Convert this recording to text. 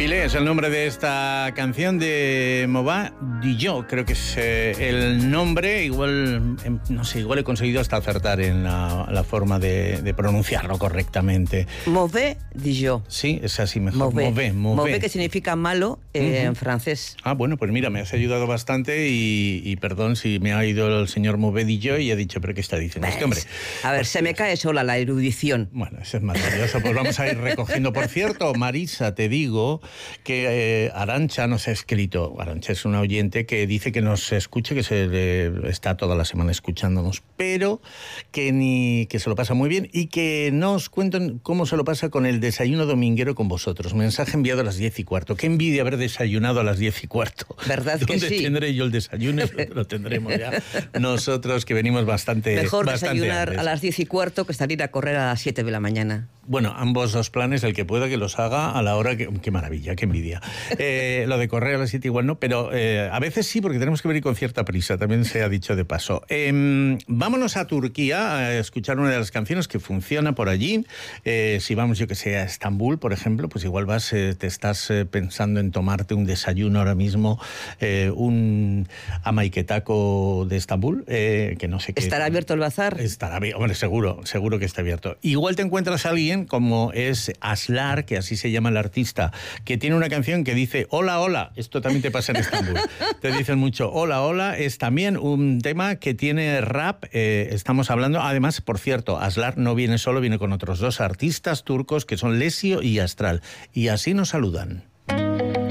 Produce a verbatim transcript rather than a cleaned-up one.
Pilé es el nombre de esta canción de Mauvais Dijó, creo que es eh, el nombre. Igual, eh, no sé, igual he conseguido hasta acertar en la, la forma de, de pronunciarlo correctamente. Mauvais Dijó. Sí, es así mejor. Mauvais, Mauvais, Mauvais, Mauvais. que significa malo eh, Uh-huh. en francés. Ah, bueno, pues mira, me has ayudado bastante y, y perdón si me ha ido el señor Mauvais Dijó y he dicho, ¿pero qué está diciendo este hombre? A ver, se me cae sola la erudición. Bueno, eso es maravilloso. Pues vamos a ir recogiendo. Por cierto, Marisa, te digo que eh, Arantxa nos ha escrito. Arantxa es una oyente que dice que nos escuche, que se le, está toda la semana escuchándonos, pero que, ni, que se lo pasa muy bien y que nos cuenten cómo se lo pasa con el desayuno dominguero con vosotros. Mensaje enviado a las diez y cuarto. Qué envidia haber desayunado a las diez y cuarto. ¿Verdad que ¿Dónde sí? tendré yo el desayuno? Lo tendremos ya nosotros, que venimos bastante Mejor bastante desayunar antes. a las diez y cuarto que salir a correr a las siete de la mañana. Bueno, ambos dos planes, el que pueda que los haga a la hora que... ¡Qué maravilla, qué envidia! Eh, lo de correr a las siete igual no, pero eh, a veces sí, porque tenemos que venir con cierta prisa, también se ha dicho de paso. Eh, vámonos a Turquía a escuchar una de las canciones que funciona por allí. Eh, si vamos, yo que sé, a Estambul, por ejemplo, pues igual vas, eh, te estás eh, pensando en tomarte un desayuno ahora mismo, eh, un amaiquetaco de Estambul, eh, que no sé qué... ¿Estará abierto el bazar? Estará abierto, hombre, seguro, seguro que está abierto. Igual te encuentras a alguien como es Aslar, que así se llama el artista, que tiene una canción que dice hola, hola. Esto también te pasa en Estambul. Te dicen mucho hola, hola. Es también un tema que tiene rap. Eh, estamos hablando, además, por cierto, Aslar no viene solo, viene con otros dos artistas turcos que son Lesio y Astral. Y así nos saludan.